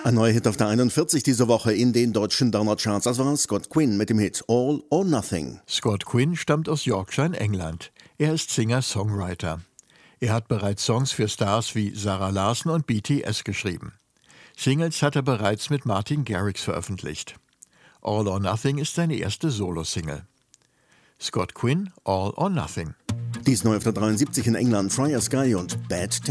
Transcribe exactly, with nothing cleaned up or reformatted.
Ein neuer Hit auf der einundvierzig diese Woche in den deutschen Downer-Charts. Das war Scott Quinn mit dem Hit All or Nothing. Scott Quinn stammt aus Yorkshire in England. Er ist Singer-Songwriter. Er hat bereits Songs für Stars wie Sarah Larson und B T S geschrieben. Singles hat er bereits mit Martin Garrix veröffentlicht. All or Nothing ist seine erste Solo-Single. Scott Quinn, All or Nothing. Dies neu auf der dreiundsiebzig in England, Fryer Sky und Bad Taste.